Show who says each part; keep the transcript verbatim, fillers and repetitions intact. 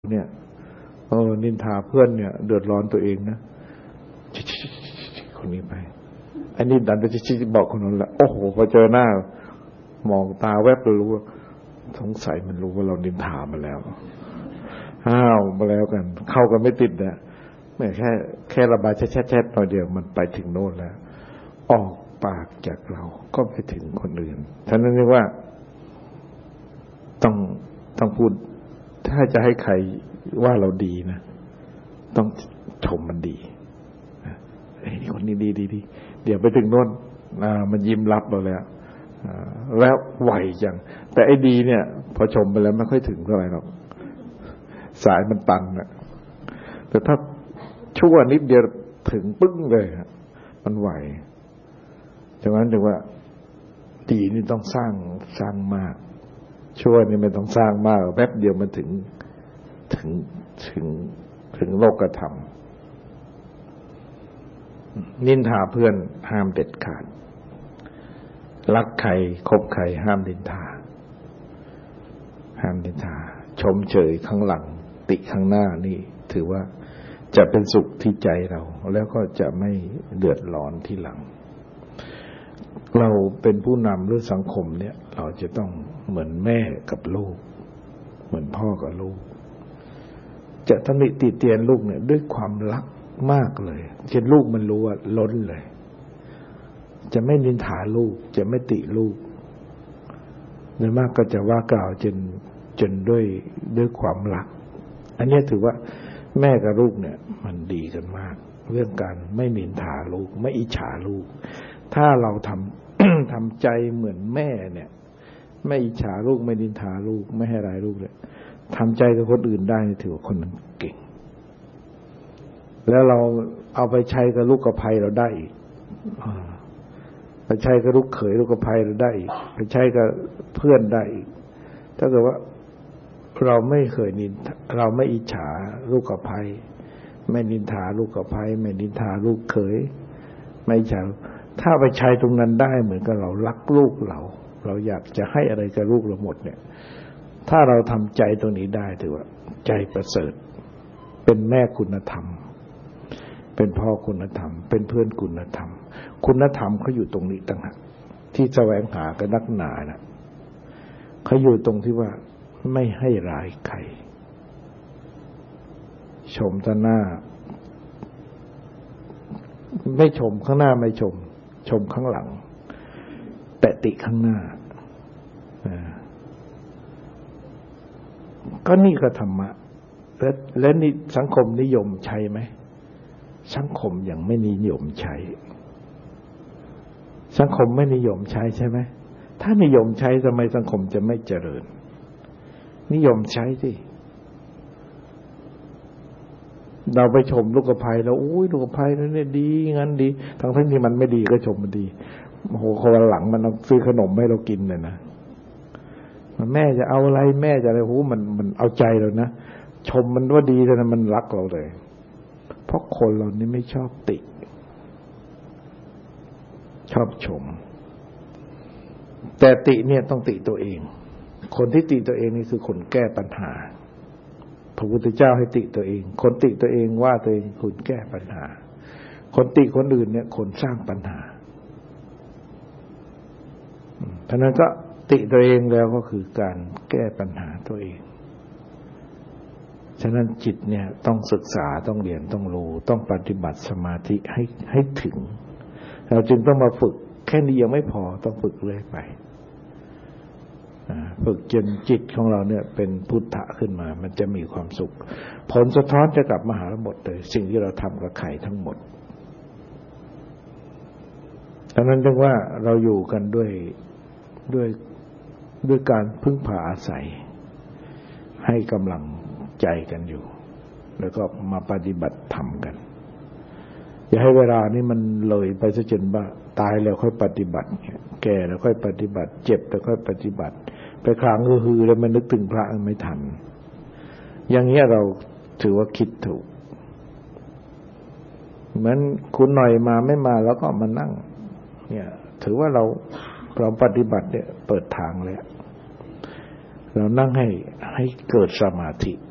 Speaker 1: เนี่ยเออนินทาเพื่อนเนี่ยเดือดร้อนตัวเองนะคนนี้ไปอันนี้ดันไปชี้บอกคนนั้นละโอ้โหพอเจอหน้ามองตาแวบเลยรู้ว่าสงสัยมันรู้ว่าเรานินทามาแล้วอ้าวมาแล้วกันเข้ากันไม่ติดเนี่ยแม่แค่แค่ระบายแช่ๆหน่อยเดียวมันไปถึงโน่นแล้วออกปากจากเราก็ไปถึงคนอื่นฉะนั้นเรียกว่าต้องต้องพูดถ้าจะให้ใครว่าเราดีนะต้องชมมันดีไอ้คนนี้ดีดีดีเดี๋ยวไปถึงโน่นอ่ามันยิ้มรับเราแล้วแล้วไหวจังแต่ไอ้ดีเนี่ยพอชมไปแล้วไม่ค่อยถึงเท่าไหร่หรอกสายมันตันนะแต่ถ้าชั่วนิดเดียวถึงปึ้งเลยมันไหวฉะนั้นถึงว่าดีนี่ต้องสร้างสร้างมากชั่วนี่ไม่ต้องสร้างมากแป๊บเดียวมันถึงถึงถึงถึงโลกธรรมนินทาเพื่อนห้ามเด็ดขาดรักใครคบใครห้ามนินทาห้ามนินทาชมเชยข้างหลังติข้างหน้านี่ถือว่าจะเป็นสุขที่ใจเราแล้วก็จะไม่เดือดร้อนที่หลังเราเป็นผู้นำหรือสังคมเนี่ยเราจะต้องเหมือนแม่กับลูกเหมือนพ่อกับลูกจะตำหนิติเตียนลูกเนี่ยด้วยความรักมากเลยเช่นลูกมันรู้ว่าล้นเลยจะไม่นินทาลูกจะไม่ติลูกโดยมากก็จะว่ากล่าวจนจนด้วยด้วยความรักอันนี้ถือว่าแม่กับลูกเนี่ยมันดีกันมากเรื่องการไม่นินทาลูกไม่อิจฉาลูกถ้าเราทำ ทำใจเหมือนแม่เนี่ยไม่อิจฉาลูกไม่นินทาลูกไม่ให้ร้ายลูกเลยทำใจกับคนอื่นได้ถือว่าคนนั้นเก่งแล้วเราเอาไปใช้กับลูกกับภัยเราได้อีกไปใช้กับลูกเขยลูกกับภัยเราได้อีกไปใช้กับเพื่อนได้อีกถ้าเกิดว่าเราไม่เคยนินเราไม่อิจฉาลูกกับภัยไม่นินทาลูกกับภัยไม่นินทาลูกเขยไม่อิจฉาถ้าไปใช้ตรงนั้นได้เหมือนกับเรารักลูกเราเราอยากจะให้อะไรกับลูกเราหมดเนี่ยถ้าเราทำใจตรงนี้ได้ถือว่าใจประเสริฐเป็นแม่คุณธรรมเป็นพ่อคุณธรรมเป็นเพื่อนคุณธรรมคุณธรรมเขาอยู่ตรงนี้ต่างหากที่แสวงหากันนักหนานะเขาอยู่ตรงที่ว่าไม่ให้ร้ายใครชมต่อหน้าไม่ชมข้างหน้าไม่ชมชมข้างหลังแต่ติข้างหน้าก็นี่ก็ธรรมะและและนี่สังคมนิยมใช้ไหมสังคมยังไม่นิยมใช้สังคมไม่นิยมใช้ใช่ไหมถ้านิยมใช้ทำไมสังคมจะไม่เจริญนิยมใช้สิเราไปชมลูกกระไพแล้วอุ้ยลูกกระไพนั่นเนี่ยดีงั้นดีทั้งทั้งที่มันไม่ดีก็ชมมันดีโอ้โหคนหลังมันต้องซื้อขนมให้เรากินเลยนะแม่จะเอาอะไรแม่จะอะไรโอ้มันมันเอาใจเรานะชมมันว่าดีแต่นั้นมันรักเราเลยเพราะคนเรานี่ไม่ชอบติชอบชมแต่ติเนี่ยต้องติตัวเองคนที่ติตัวเองนี่คือคนแก้ปัญหาพระพุทธเจ้าให้ติตัวเองคนติตัวเองว่าตัวเองคนแก้ปัญหาคนติคนอื่นเนี่ยคนสร้างปัญหาเพราะนั้นก็ติตัวเองแล้วก็คือการแก้ปัญหาตัวเองฉะนั้นจิตเนี่ยต้องศึกษาต้องเรียนต้องรู้ต้องปฏิบัติสมาธิให้ให้ถึงเราจึงต้องมาฝึกแค่นี้ยังไม่พอต้องฝึกเรื่อยไปฝึกจนจิตของเราเนี่ยเป็นพุทธะขึ้นมามันจะมีความสุขผลสะท้อนจะกลับมาหาเราหมดเลยสิ่งที่เราทำกับใครทั้งหมดดังนั้นจึงว่าเราอยู่กันด้วยด้วยด้วยการพึ่งพาอาศัยให้กำลังใจกันอยู่แล้วก็มาปฏิบัติธรรมกันอย่าให้เวลานี้มันเลยไปซะจนว่าตายแล้วค่อยปฏิบัติแก่แล้วค่อยปฏิบัติเจ็บแล้วค่อยปฏิบัติไปครั้งฮือๆแล้วมันนึกถึงพระไม่ทันอย่างเงี้ยเราถือว่าคิดถูกเหมือนคุณหน่อยมาไม่มาแล้วก็มานั่งเนี่ยถือว่าเราเราปฏิบัติเนี่ยเปิดทางแล้วเรานั่งให้ให้เกิดสมาธิ